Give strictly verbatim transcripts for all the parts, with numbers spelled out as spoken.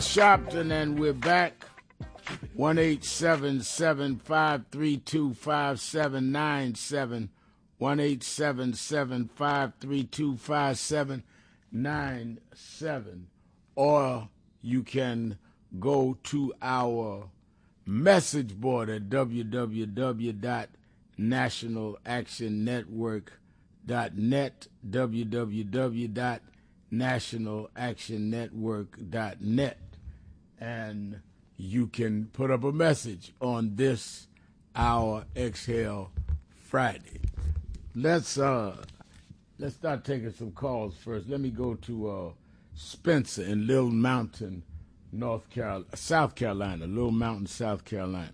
Shopton, and we're back. one eight seven seven, five three two, five seven nine seven. one eight seven seven, five three two, five seven nine seven. Or you can go to our message board at w w w dot national action network dot net, w w w dot national action network dot net, and you can put up a message on this, our Exhale Friday. Let's uh, let's start taking some calls first. Let me go to uh, Spencer in Little Mountain, North Carolina, South Carolina, Little Mountain, South Carolina.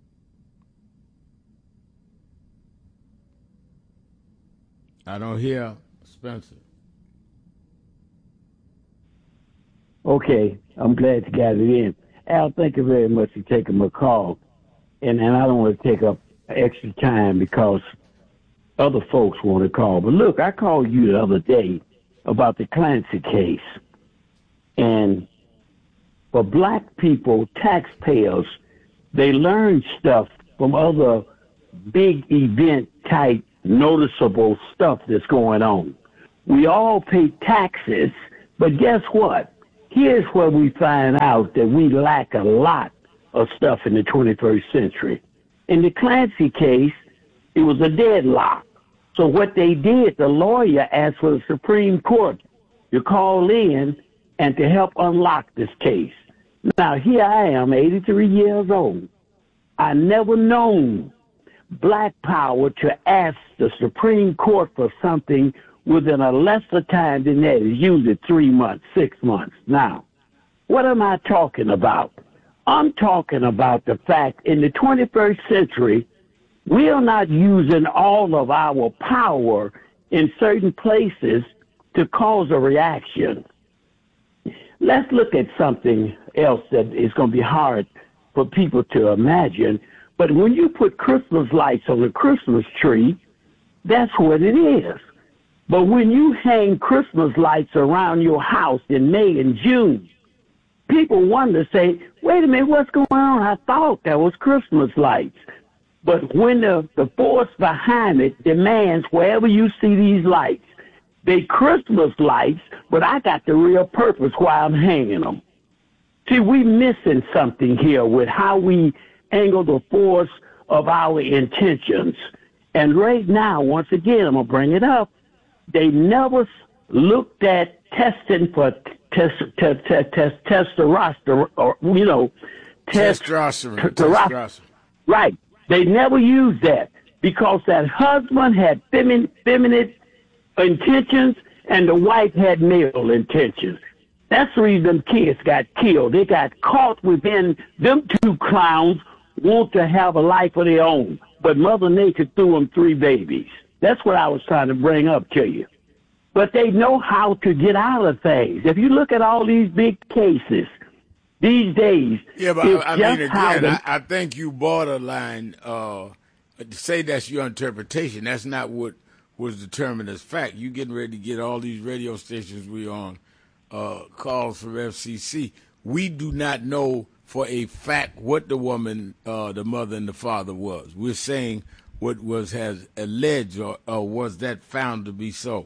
I don't hear Spencer. Okay, I'm glad you got it in. Al, thank you very much for taking my call. And, and I don't want to take up extra time because other folks want to call. But look, I called you the other day about the Clancy case. And for black people, taxpayers, they learn stuff from other big event type noticeable stuff that's going on. We all pay taxes, but guess what? Here's where we find out that we lack a lot of stuff in the twenty-first century. In the Clancy case, it was a deadlock. So what they did, the lawyer asked for the Supreme Court to call in and to help unlock this case. Now, here I am, eighty-three years old. I never known black power to ask the Supreme Court for something within a lesser time than that. Is usually three months, six months. Now, what am I talking about? I'm talking about the fact in the twenty-first century, we are not using all of our power in certain places to cause a reaction. Let's look at something else that is going to be hard for people to imagine. But when you put Christmas lights on a Christmas tree, that's what it is. But when you hang Christmas lights around your house in May and June, people wonder, say, wait a minute, what's going on? I thought that was Christmas lights. But when the, the force behind it demands wherever you see these lights, they Christmas lights, but I got the real purpose why I'm hanging them. See, we missing something here with how we angle the force of our intentions. And right now, once again, I'm going to bring it up, they never looked at testing for test, test, test, test, testosterone, or, you know, test, testosterone. testosterone. Right. They never used that because that husband had feminine, feminine intentions and the wife had male intentions. That's the reason them kids got killed. They got caught within them two clowns want to have a life of their own, but Mother Nature threw them three babies. That's what I was trying to bring up to you. But they know how to get out of things. If you look at all these big cases these days, yeah, but I, I mean, again, they, I, I think you borderline uh, say that's your interpretation. That's not what was determined as fact. You getting ready to get all these radio stations we on uh, calls from F C C. We do not know for a fact what the woman, uh, the mother and the father was. We're saying what was has alleged or, or was that found to be so.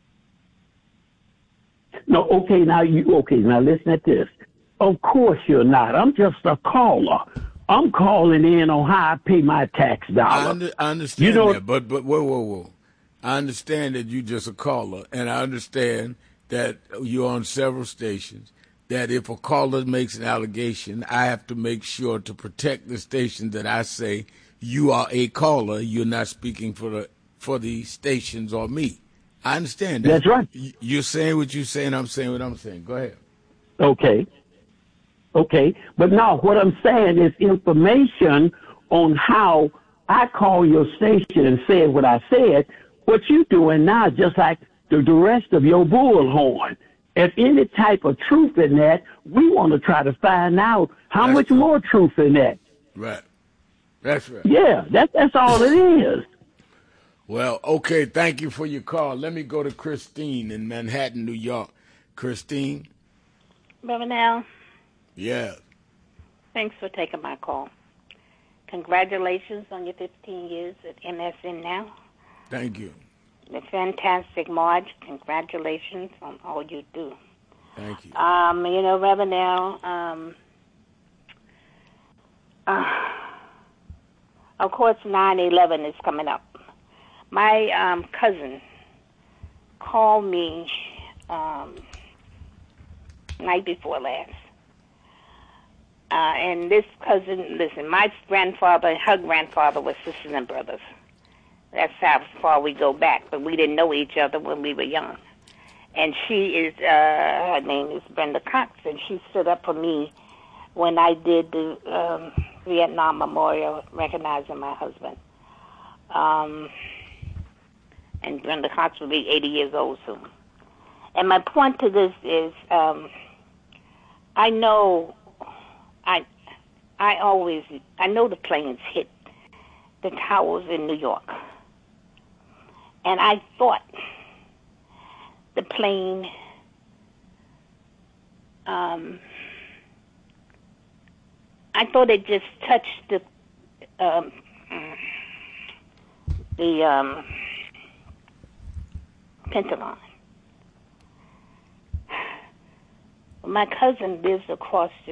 No, okay, now you okay, now listen at this. Of course you're not. I'm just a caller. I'm calling in on how I pay my tax dollar. I, under, I understand you know, that, but but whoa, whoa, whoa. I understand that you're just a caller, and I understand that you're on several stations, that if a caller makes an allegation, I have to make sure to protect the station that I say you are a caller. You're not speaking for the for the stations or me. I understand that. That's right. You're saying what you're saying. I'm saying what I'm saying. Go ahead. Okay. Okay. But now what I'm saying is information on how I call your station and said what I said. What you're doing now is just like the, the rest of your bullhorn. If any type of truth in that, we want to try to find out how That's much true. more truth in that. Right. That's right. Yeah, that, that's all it is. Well, okay, thank you for your call. Let me go to Christine in Manhattan, New York. Christine? Brother Nell. Yes. Thanks for taking my call. Congratulations on your fifteen years at M S N Now. Thank you. The fantastic Marge. Congratulations on all you do. Thank you. Um, you know, Reverend Al, um, uh, of course, nine eleven is coming up. My um, cousin called me um, night before last. Uh, and this cousin, listen, my grandfather and her grandfather were sisters and brothers. That's how far we go back, but we didn't know each other when we were young. And she is, uh, her name is Brenda Cox, and she stood up for me when I did the um, Vietnam Memorial recognizing my husband. Um, and Brenda Cox will be eighty years old soon. And my point to this is, um, I know, I, I always, I know the planes hit the towers in New York. And I thought the plane um, I thought it just touched the um, the um, Pentagon. My cousin lives across the